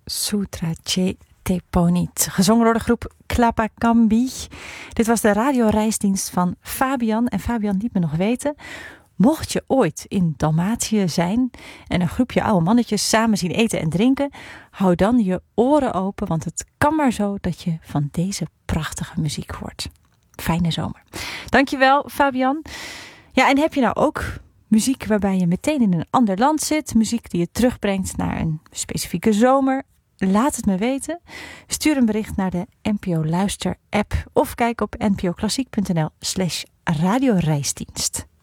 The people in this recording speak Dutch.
Sutra Che Te Ponit, gezongen door de groep Klapakambi. Dit was de radioreisdienst van Fabian. En Fabian liet me nog weten, mocht je ooit in Dalmatië zijn en een groepje oude mannetjes samen zien eten en drinken, hou dan je oren open, want het kan maar zo dat je van deze prachtige muziek hoort. Fijne zomer. Dankjewel, Fabian. Ja, en heb je nou ook muziek waarbij je meteen in een ander land zit, muziek die je terugbrengt naar een specifieke zomer? Laat het me weten. Stuur een bericht naar de NPO Luister app of kijk op npoklassiek.nl/radioreisdienst.